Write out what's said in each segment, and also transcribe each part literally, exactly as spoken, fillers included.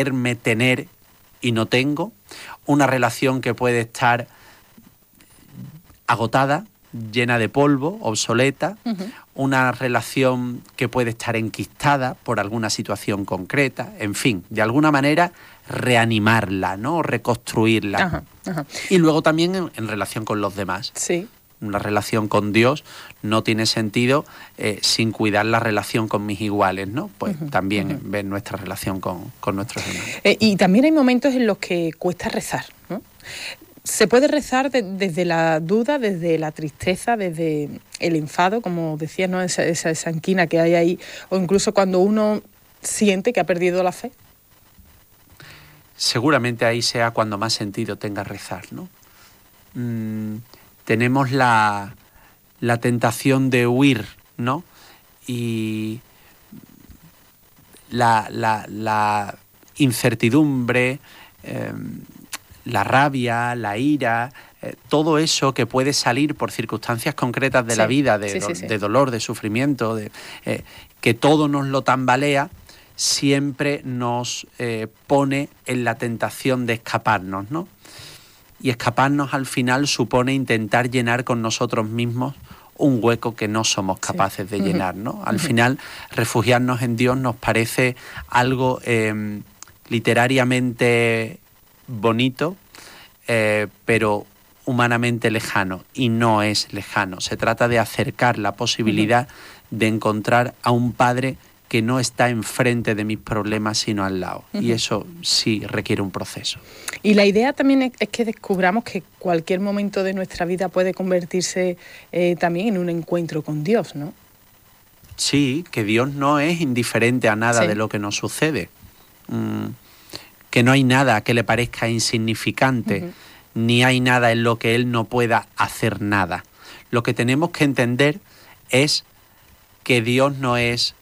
quererme tener y no tengo, una relación que puede estar agotada, llena de polvo, obsoleta, uh-huh. una relación que puede estar enquistada por alguna situación concreta, en fin, de alguna manera reanimarla, ¿no? Reconstruirla. Uh-huh. Uh-huh. Y luego también en, en relación con los demás. Sí. Una relación con Dios no tiene sentido eh, sin cuidar la relación con mis iguales, ¿no? Pues uh-huh, también uh-huh. ver nuestra relación con, con nuestros hermanos. Eh, y también hay momentos en los que cuesta rezar, ¿no? Se puede rezar de, desde la duda, desde la tristeza, desde el enfado, como decías, ¿no? Esa, esa, esa anquina que hay ahí, o incluso cuando uno siente que ha perdido la fe. Seguramente ahí sea cuando más sentido tenga rezar, ¿no? Mm, tenemos la, la tentación de huir, ¿no? Y la, la, la incertidumbre, eh, la rabia, la ira, eh, todo eso que puede salir por circunstancias concretas de sí, la vida, de, sí, do, sí, sí. de dolor, de sufrimiento, de, eh, que todo nos lo tambalea, siempre nos eh, pone en la tentación de escaparnos, ¿no? Y escaparnos al final supone intentar llenar con nosotros mismos un hueco que no somos capaces sí. de llenar, ¿no? Al uh-huh. final, refugiarnos en Dios nos parece algo eh, literariamente bonito, eh, pero humanamente lejano, y no es lejano. Se trata de acercar la posibilidad uh-huh. de encontrar a un Padre que no está enfrente de mis problemas, sino al lado. Uh-huh. Y eso sí requiere un proceso. Y la idea también es, es que descubramos que cualquier momento de nuestra vida puede convertirse eh, también en un encuentro con Dios, ¿no? Sí, que Dios no es indiferente a nada sí. de lo que nos sucede. Mm, que no hay nada que le parezca insignificante, uh-huh. ni hay nada en lo que Él no pueda hacer nada. Lo que tenemos que entender es que Dios no es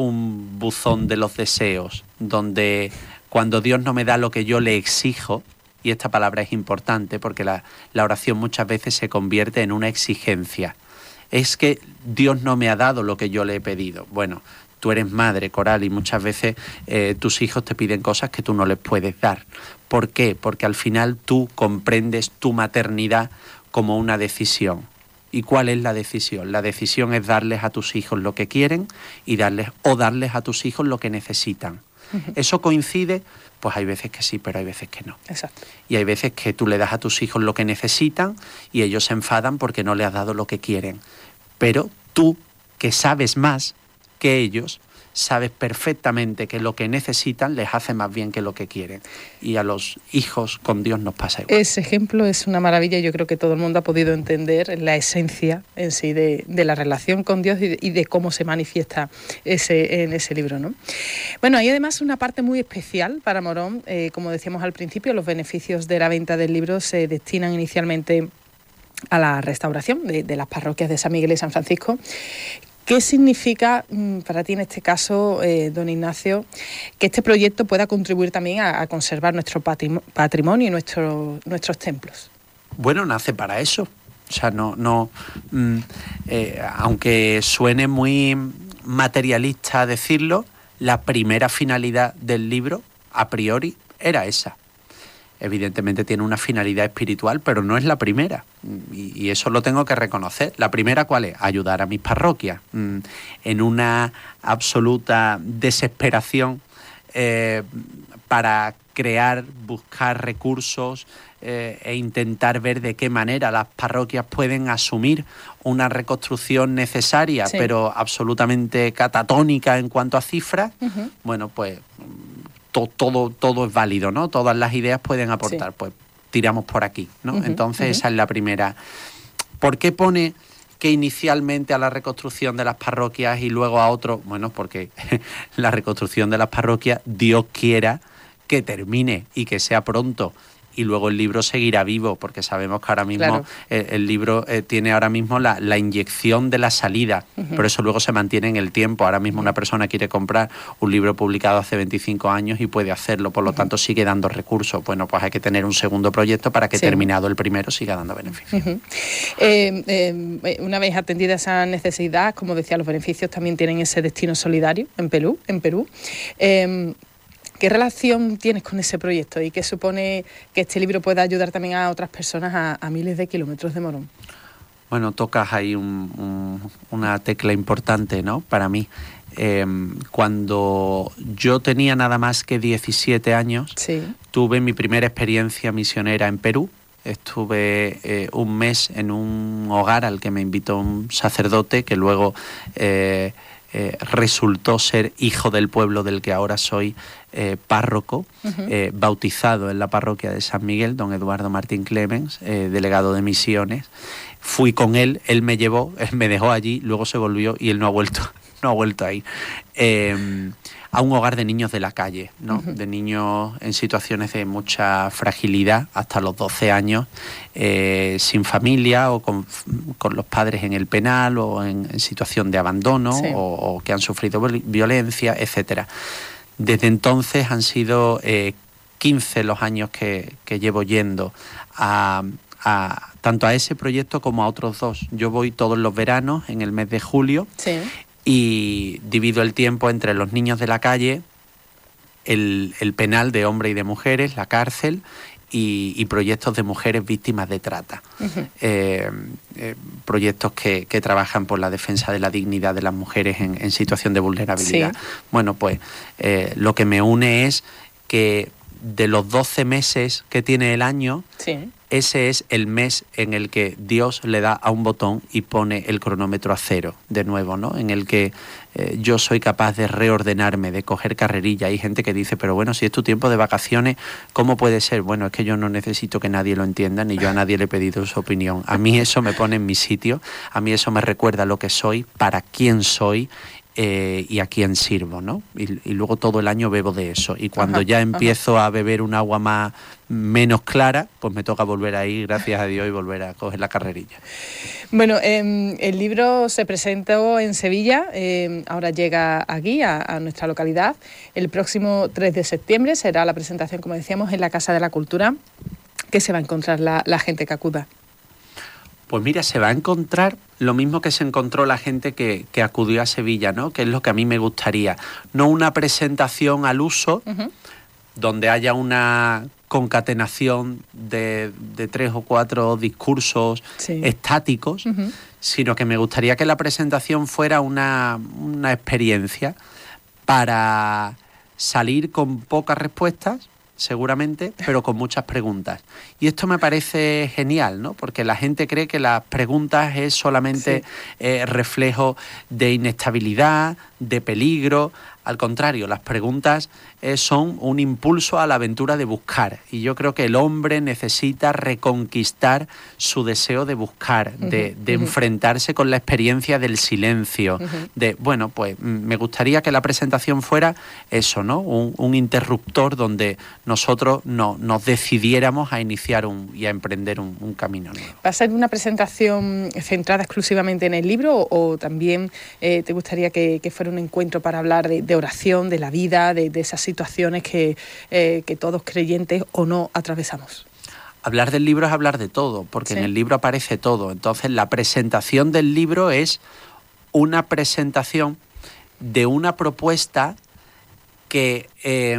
un buzón de los deseos, donde cuando Dios no me da lo que yo le exijo, y esta palabra es importante porque la, la oración muchas veces se convierte en una exigencia. Es que Dios no me ha dado lo que yo le he pedido. Bueno, tú eres madre, Coral, y muchas veces eh, tus hijos te piden cosas que tú no les puedes dar. ¿Por qué? Porque al final tú comprendes tu maternidad como una decisión. ¿Y cuál es la decisión? La decisión es darles a tus hijos lo que quieren y darles o darles a tus hijos lo que necesitan. Uh-huh. ¿Eso coincide? Pues hay veces que sí, pero hay veces que no. Exacto. Y hay veces que tú le das a tus hijos lo que necesitan y ellos se enfadan porque no le has dado lo que quieren. Pero tú, que sabes más que ellos, sabes perfectamente que lo que necesitan les hace más bien que lo que quieren. Y a los hijos con Dios nos pasa igual. Ese ejemplo es una maravilla. Yo creo que todo el mundo ha podido entender la esencia en sí de, de la relación con Dios y de, y de cómo se manifiesta ese, en ese libro, ¿no? Bueno, hay además una parte muy especial para Morón. Eh, como decíamos al principio, los beneficios de la venta del libro se destinan inicialmente a la restauración de, de las parroquias de San Miguel y San Francisco. ¿Qué significa para ti en este caso, eh, don Ignacio, que este proyecto pueda contribuir también a, a conservar nuestro patrimonio y nuestro, nuestros templos? Bueno, nace para eso. O sea, no, no, mm, eh, aunque suene muy materialista decirlo, la primera finalidad del libro, a priori, era esa. Evidentemente tiene una finalidad espiritual, pero no es la primera. Y, y eso lo tengo que reconocer. La primera, ¿cuál es? Ayudar a mis parroquias. Mm, en una absoluta desesperación eh, para crear, buscar recursos eh, e intentar ver de qué manera las parroquias pueden asumir una reconstrucción necesaria, sí. pero absolutamente catatónica en cuanto a cifras. Uh-huh. Bueno, pues todo, todo es válido, ¿no? Todas las ideas pueden aportar, sí. pues tiramos por aquí, ¿no? Uh-huh, Entonces uh-huh. esa es la primera. ¿Por qué pone que inicialmente a la reconstrucción de las parroquias y luego a otro? Bueno, porque la reconstrucción de las parroquias, Dios quiera que termine y que sea pronto. Y luego el libro seguirá vivo, porque sabemos que ahora mismo claro. el, el libro eh, tiene ahora mismo la, la inyección de la salida, uh-huh. pero eso luego se mantiene en el tiempo. Ahora mismo uh-huh. una persona quiere comprar un libro publicado hace veinticinco años y puede hacerlo, por lo uh-huh. tanto sigue dando recursos. Bueno, pues hay que tener un segundo proyecto para que sí. terminado el primero siga dando beneficios. Uh-huh. eh, eh, una vez atendida esa necesidad, como decía, los beneficios también tienen ese destino solidario en Perú. En Perú. Eh, ¿Qué relación tienes con ese proyecto y qué supone que este libro pueda ayudar también a otras personas a, a miles de kilómetros de Morón? Bueno, tocas ahí un, un, una tecla importante, ¿no? Para mí. Eh, cuando yo tenía nada más que diecisiete años, sí. tuve mi primera experiencia misionera en Perú. Estuve eh, un mes en un hogar al que me invitó un sacerdote que luego eh, eh, resultó ser hijo del pueblo del que ahora soy eh, párroco, uh-huh. eh, bautizado en la parroquia de San Miguel, don Eduardo Martín Clemens, eh, delegado de misiones. Fui con él, él me llevó, él me dejó allí, luego se volvió y él no ha vuelto, no ha vuelto ahí. Eh, a un hogar de niños de la calle, ¿no? Uh-huh. De niños en situaciones de mucha fragilidad hasta los doce años, eh, sin familia o con, con los padres en el penal o en, en situación de abandono, sí. o, o que han sufrido violencia, etcétera. Desde entonces han sido eh, quince los años que, que llevo yendo a, a tanto a ese proyecto como a otros dos. Yo voy todos los veranos en el mes de julio. Sí. Y divido el tiempo entre los niños de la calle, el, el penal de hombres y de mujeres, la cárcel y, y proyectos de mujeres víctimas de trata. Uh-huh. eh, eh, proyectos que, que trabajan por la defensa de la dignidad de las mujeres en, en situación de vulnerabilidad. Sí. Bueno, pues eh, lo que me une es que de los doce meses que tiene el año, sí. ese es el mes en el que Dios le da a un botón y pone el cronómetro a cero de nuevo, ¿no? En el que eh, yo soy capaz de reordenarme, de coger carrerilla. Hay gente que dice, pero bueno, si es tu tiempo de vacaciones, ¿cómo puede ser? Bueno, es que yo no necesito que nadie lo entienda, ni yo a nadie le he pedido su opinión. A mí eso me pone en mi sitio, a mí eso me recuerda lo que soy, para quién soy, Eh, y a quién sirvo, ¿no? Y, y luego todo el año bebo de eso. Y cuando ajá, ya empiezo ajá. a beber un agua más menos clara, pues me toca volver ahí, gracias a Dios, y volver a coger la carrerilla. Bueno, eh, el libro se presentó en Sevilla, eh, ahora llega aquí, a, a nuestra localidad. El próximo tres de septiembre será la presentación, como decíamos, en la Casa de la Cultura. ¿Qué se va a encontrar la, la gente que acuda? Pues mira, se va a encontrar lo mismo que se encontró la gente que, que acudió a Sevilla, ¿no? Que es lo que a mí me gustaría. No una presentación al uso, uh-huh. donde haya una concatenación de, de tres o cuatro discursos sí. estáticos, uh-huh. sino que me gustaría que la presentación fuera una, una experiencia para salir con pocas respuestas, seguramente, pero con muchas preguntas. Y esto me parece genial, ¿no? Porque la gente cree que las preguntas es solamente sí. eh, reflejo de inestabilidad, de peligro. Al contrario, las preguntas eh, son un impulso a la aventura de buscar. Y yo creo que el hombre necesita reconquistar su deseo de buscar, uh-huh, de, de uh-huh. enfrentarse con la experiencia del silencio. Uh-huh. De, bueno, pues me gustaría que la presentación fuera eso, ¿no? Un, un interruptor donde nosotros no, nos decidiéramos a iniciar un, y a emprender un, un camino nuevo. ¿Va a ser una presentación centrada exclusivamente en el libro o, o también eh, te gustaría que, que fuera un encuentro para hablar de, de oración, de la vida, de, de esas situaciones que, eh, que todos creyentes o no atravesamos? Hablar del libro es hablar de todo, porque sí. en el libro aparece todo. Entonces la presentación del libro es una presentación de una propuesta que eh,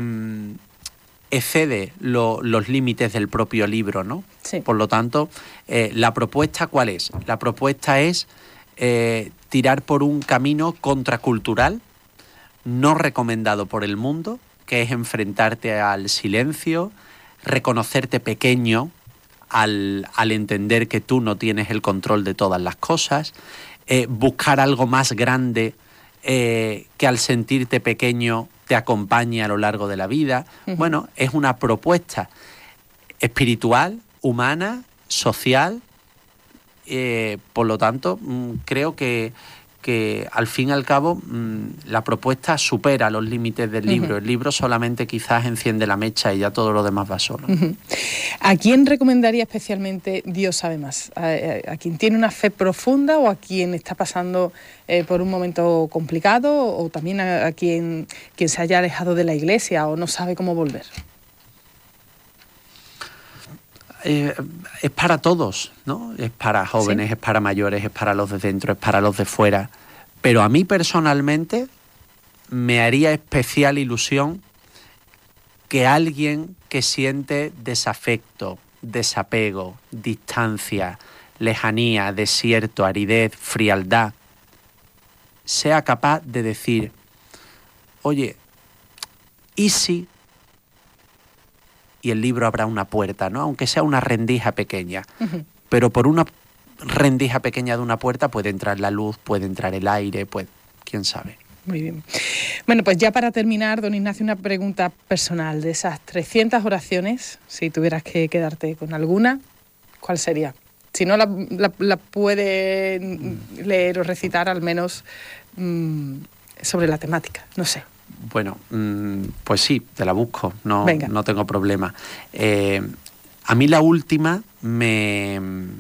excede lo, los límites del propio libro, ¿no? Sí. Por lo tanto, eh, ¿la propuesta cuál es? La propuesta es eh, tirar por un camino contracultural, no recomendado por el mundo, que es enfrentarte al silencio, reconocerte pequeño al, al entender que tú no tienes el control de todas las cosas, eh, buscar algo más grande eh, que al sentirte pequeño te acompañe a lo largo de la vida. Uh-huh. Bueno, es una propuesta espiritual, humana, social, eh, por lo tanto, mmm, creo que que al fin y al cabo mmm, la propuesta supera los límites del libro. Uh-huh. El libro solamente quizás enciende la mecha y ya todo lo demás va solo. Uh-huh. ¿A quién recomendaría especialmente Dios sabe más? ¿A, a, a quien tiene una fe profunda o a quien está pasando eh, por un momento complicado o también a, a quien, quien se haya alejado de la iglesia o no sabe cómo volver? Eh, es para todos, ¿no? Es para jóvenes, sí. es para mayores, es para los de dentro, es para los de fuera. Pero a mí personalmente me haría especial ilusión que alguien que siente desafecto, desapego, distancia, lejanía, desierto, aridez, frialdad, sea capaz de decir, oye, ¿y si? Y el libro habrá una puerta, ¿no? Aunque sea una rendija pequeña. Uh-huh. Pero por una rendija pequeña de una puerta puede entrar la luz, puede entrar el aire, pues quién sabe. Muy bien. Bueno, pues ya para terminar, don Ignacio, una pregunta personal. De esas trescientas oraciones, si tuvieras que quedarte con alguna, ¿cuál sería? Si no la, la, la puede leer o recitar, al menos mmm, sobre la temática, no sé. Bueno, mmm, pues sí, te la busco, no, no tengo problema. Eh, a mí la última me...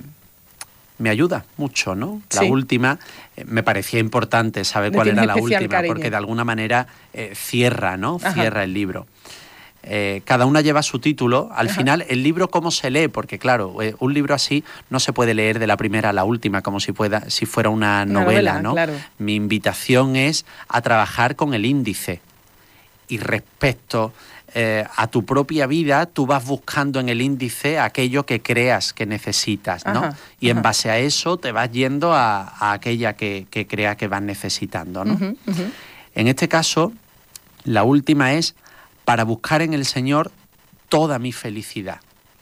me ayuda mucho, ¿no? La sí. última, eh, me parecía importante saber cuál era la última, cariño. Porque de alguna manera eh, cierra, ¿no? Ajá. Cierra el libro. Eh, cada una lleva su título. Al Ajá. final, el libro, ¿cómo se lee? Porque claro, eh, un libro así no se puede leer de la primera a la última, como si, pueda, si fuera una, una novela, novela, ¿no? Claro. Mi invitación es a trabajar con el índice. Y respecto... Eh, a tu propia vida, tú vas buscando en el índice aquello que creas que necesitas, ¿no? Ajá, y en ajá. base a eso te vas yendo a, a aquella que, que creas que vas necesitando, ¿no? Uh-huh, uh-huh. En este caso, la última es para buscar en el Señor toda mi felicidad.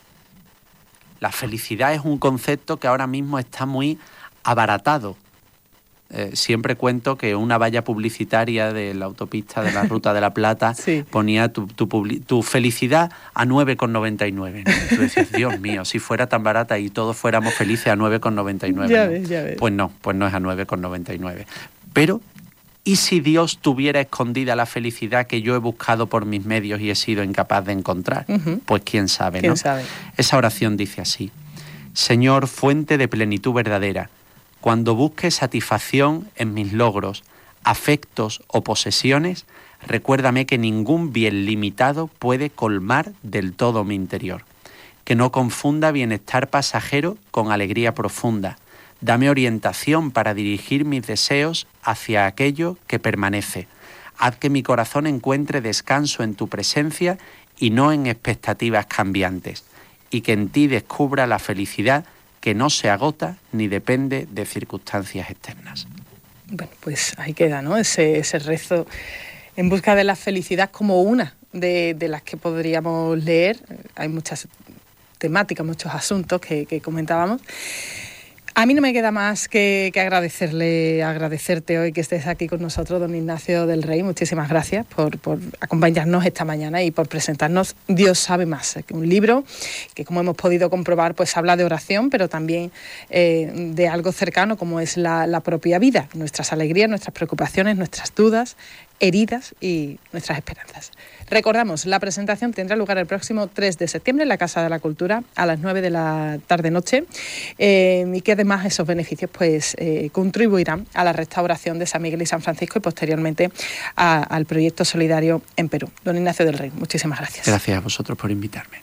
La felicidad es un concepto que ahora mismo está muy abaratado. Eh, siempre cuento que una valla publicitaria de la autopista de la Ruta de la Plata sí. ponía tu, tu, tu felicidad a nueve con noventa y nueve, ¿no? Y tú decías, Dios mío, si fuera tan barata y todos fuéramos felices a nueve con noventa y nueve. Ya ¿no? ves, ya ves. Pues no, pues no es a nueve con noventa y nueve. Pero, ¿y si Dios tuviera escondida la felicidad que yo he buscado por mis medios y he sido incapaz de encontrar? Uh-huh. Pues quién sabe, ¿Quién ¿no? sabe? Esa oración dice así: Señor, fuente de plenitud verdadera, cuando busque satisfacción en mis logros, afectos o posesiones, recuérdame que ningún bien limitado puede colmar del todo mi interior. Que no confunda bienestar pasajero con alegría profunda. Dame orientación para dirigir mis deseos hacia aquello que permanece. Haz que mi corazón encuentre descanso en tu presencia y no en expectativas cambiantes. Y que en ti descubra la felicidad que no se agota ni depende de circunstancias externas. Bueno, pues ahí queda, ¿no? Ese, ese rezo en busca de la felicidad como una de, de las que podríamos leer. Hay muchas temáticas, muchos asuntos que, que comentábamos. A mí no me queda más que, que agradecerle, agradecerte hoy que estés aquí con nosotros, don Ignacio del Rey. Muchísimas gracias por, por acompañarnos esta mañana y por presentarnos Dios sabe más, un libro que, como hemos podido comprobar, pues habla de oración, pero también eh, de algo cercano como es la, la propia vida, nuestras alegrías, nuestras preocupaciones, nuestras dudas, heridas y nuestras esperanzas. Recordamos, la presentación tendrá lugar el próximo tres de septiembre en la Casa de la Cultura a las nueve de la tarde-noche eh, y que además esos beneficios pues eh, contribuirán a la restauración de San Miguel y San Francisco y posteriormente a, al proyecto solidario en Perú. Don Ignacio del Rey, muchísimas gracias. Gracias a vosotros por invitarme.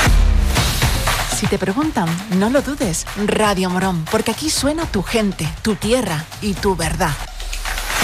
Si te preguntan, no lo dudes, Radio Morón, porque aquí suena tu gente, tu tierra y tu verdad.